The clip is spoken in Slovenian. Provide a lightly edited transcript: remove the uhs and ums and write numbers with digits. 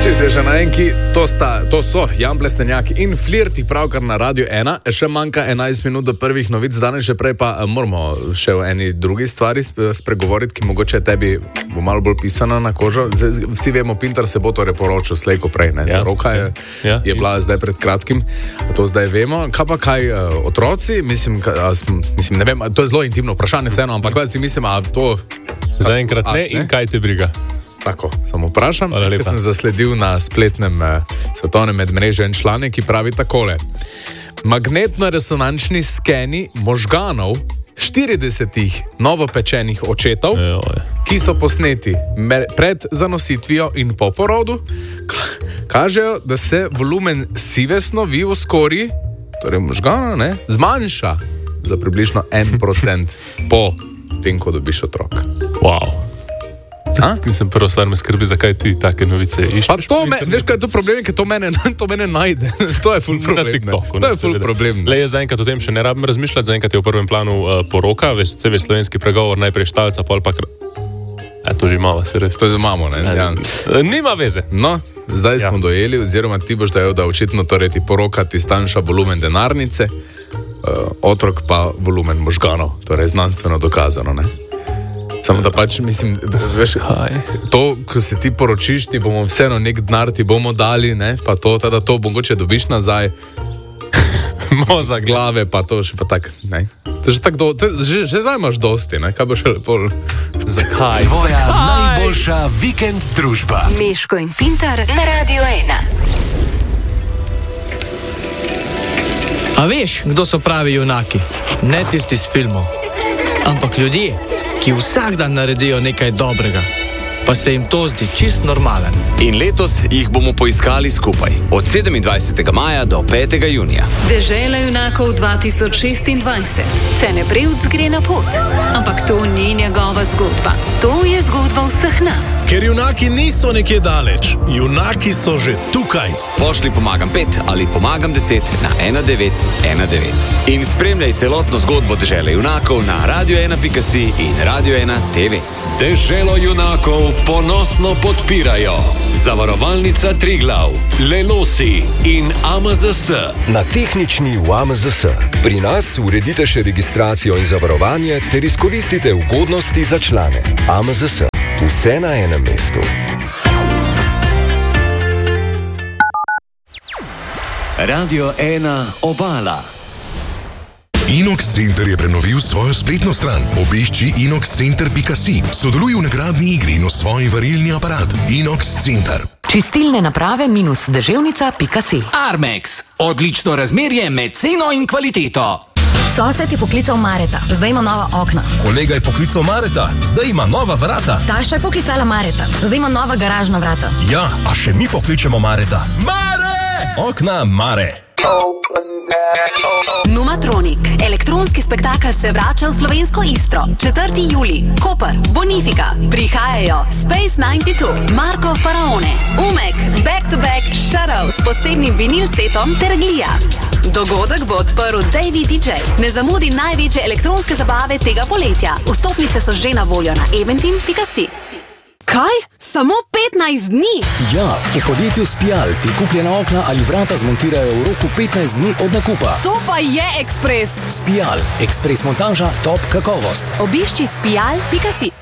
Si se že naenki, to so Jan Plestenjak in Flirti pravkar na Radio 1. Še manjka 11 minut do prvih novic danes, že prej pa moramo še o eni drugi stvari spregovoriti, ki mogoče tebi bo malo bolj pisana na kožo. Vsi vemo, Pintar se bo torej poročil slejko prej, ne? Ja. Roka je bila zdaj pred kratkim, to zdaj vemo. Kaj otroci, mislim, ne vem, to je zelo intimno vprašanje vseeno, ampak kaj si mislim, a to... Zaenkrat ne in kaj te briga? Tako, samo vprašam, ker sem zasledil na spletnem svetovnem medmrežju en članek, ki pravi takole. Magnetno-resonančni skeni možganov 40 novopečenih očetov, ki so posneti pred zanositvijo in po porodu, kažejo, da se volumen sive snovi v skorji, torej možgana, zmanjša za približno 1% po tem, ko dobiš otrok. Wow. Nisem prvo stvar me skrbi, zakaj ti take novice iščeš. Pa to, veš kaj je to problem, ker to mene najde. To je ful problem. To je ful problem. Le, zaenkrat o tem še ne rabim razmišljati, zaenkrat je v prvem planu poroka, veš slovenski pregovor, najprej štalca, pol pa to že imamo, se res. To že imamo, ne? Ja. Nima veze. No, zdaj smo dojeli, oziroma ti boš dajal, da očitno torej ti poroka ti stanjša volumen denarnice, otrok pa volumen možganov, torej znanstveno dokazano, ne? Samo da pač, mislim, veš, to, ko se ti poročiš, ti bomo vseeno nek denar ti bomo dali, ne, pa to, da to mogoče dobiš nazaj, moza glave, pa to še pa tak, ne. To že tako, že zdaj imaš dosti, ne, kaj bo še lepo. Zakaj? Tvoja najboljša vikend družba. Meško in Pintar na Radio 1. A veš, kdo so pravi junaki? Ne tisti z filmov, ampak ljudje, ki vsak dan naredijo nekaj dobrega, pa se jim to zdi čist normalen. In letos jih bomo poiskali skupaj, od 27. maja do 5. junija. Dežela junakov 2026. Cenebrevc gre na pot, ampak to ni njegova zgodba. To je zgodba vseh nas. Ker junaki niso nekje daleč, junaki so že tukaj. Pošli pomagam 5 ali pomagam 10 na 1919. In spremljaj celotno zgodbo Dežele junakov na radio1.si in Radio 1 TV. Deželo junakov ponosno podpirajo Zavarovalnica Triglav, Lelosi in AMZS. Na tehnični v AMZS. Pri nas uredite še registracijo in zavarovanje ter izkoristite ugodnosti za člane. AMZS. Vse na enem mestu. Radio 1 Obala. Inox Center je prenovil svojo spletno stran. Obišči inoxcenter.si. Sodeluj v nagradni igri in osvoji varilni aparat. Inox Center. Čistilne naprave -deževnica.si. Armex. Odlično razmerje med ceno in kvaliteto. Sosed je poklical Mareta, zdaj ima nova okna. Kolega je poklical Mareta, zdaj ima nova vrata. Tašča je poklicala Mareta, zdaj ima nova garažna vrata. Ja, a še mi pokličemo Mareta. Mare! Okna Mare. Numatronik. Elektronski spektakel se vrača v slovensko Istro. 4. julij. Koper, Bonifika. Prihajajo Space 92, Marko Faraone, Umek, Back to Back, Shadow s posebnim vinil setom ter Glija. Dogodek bo odprl Davey DJ. Ne zamudi največje elektronske zabave tega poletja. Vstopnice so že na voljo na eventim.si. Kaj? Samo 15 dni? Ja, v podjetju Spial ti kupljena okna ali vrata zmontirajo v roku 15 dni od nakupa. To pa je ekspres! Spial, ekspres montaža, top kakovost. Obišči spial.si.